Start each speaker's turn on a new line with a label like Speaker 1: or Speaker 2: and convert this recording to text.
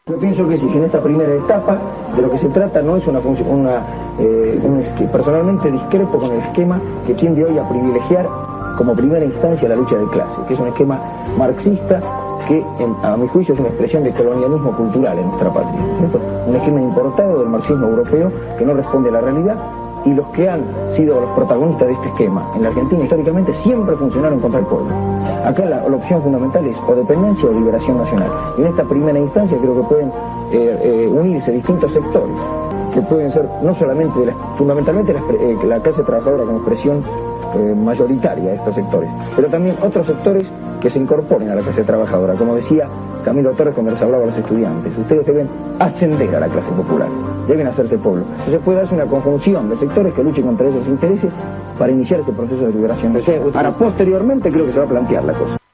Speaker 1: Yo pienso que sí, que en esta primera etapa de lo que se trata no es una función, personalmente discrepo con el esquema que tiende hoy a privilegiar como primera instancia la lucha de clase, que es un esquema marxista que, a mi juicio, es una expresión de colonialismo cultural en nuestra patria, ¿cierto? Un esquema importado del marxismo europeo que no responde a la realidad, y los que han sido los protagonistas de este esquema en la Argentina históricamente siempre funcionaron contra el pueblo. Acá la opción fundamental es o dependencia o liberación nacional. Y en esta primera instancia creo que pueden unirse distintos sectores, que pueden ser no solamente, fundamentalmente la clase trabajadora como expresión mayoritaria de estos sectores, pero también otros sectores que se incorporen a la clase trabajadora. Como decía Camilo Torres cuando les hablaba a los estudiantes, ustedes deben ascender a la clase popular, deben hacerse pueblo. Entonces puede darse una conjunción de sectores que luchen contra esos intereses para iniciar este proceso de liberación. Ahora, posteriormente creo que se va a plantear la cosa.